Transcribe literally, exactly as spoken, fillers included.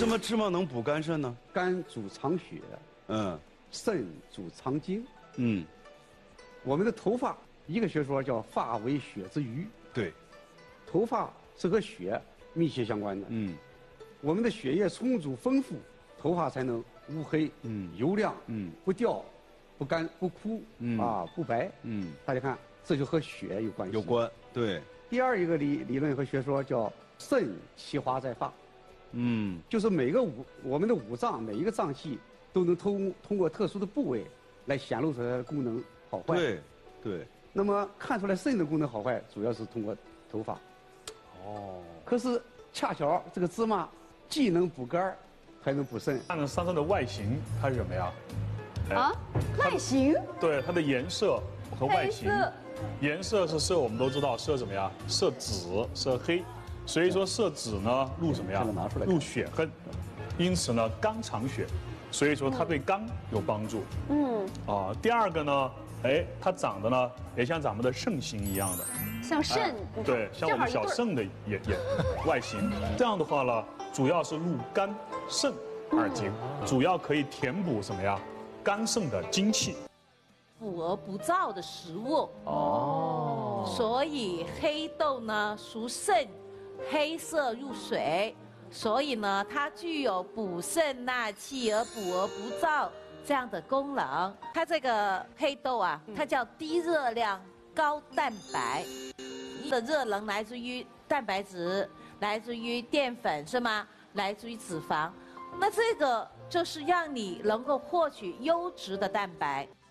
什么芝麻能补肝肾呢？ 肝主藏血， 嗯肾主藏精。 嗯， 我们的头发，一个学说叫发为血之余， 对， 头发是和血密切相关的。 嗯我们的血液充足丰富，头发才能乌黑、 嗯油亮、 嗯不掉、不干、不枯、 嗯啊不白。 嗯， 大家看，这就和血有关系。 有关，对， 第二一个理理论和学说叫肾其华在发， 嗯就是每个五我们的五脏每一个脏器都能通通过特殊的部位来显露出它的功能好坏。 对对， 那么看出来肾的功能好坏，主要是通过头发。 哦， 可是恰巧这个芝麻既能补肝儿，还能补肾。 看看桑葚的外形，它是什么呀？哎啊，外形对，它的颜色和外形黑色， 颜色是色，我们都知道色什么呀？色紫、色黑，所以说色紫呢入什么呀这个拿出来？看入血恨，因此呢肝藏血，所以说它对肝有帮助。 嗯， 啊，第二个呢，哎，它长得呢也像咱们的肾形一样的， 像肾哎，对，像我们小肾的也也外形。这样的话呢，主要是入肝、肾二经，主要可以填补什么呀？肝肾的精气。 补而不燥的食物哦， 所以黑豆呢属肾，黑色入水，所以呢它具有补肾纳气而补而不燥这样的功能。它这个黑豆啊，它叫低热量高蛋白，的热能来自于蛋白质，来自于淀粉是吗？来自于脂肪，那这个就是让你能够获取优质的蛋白。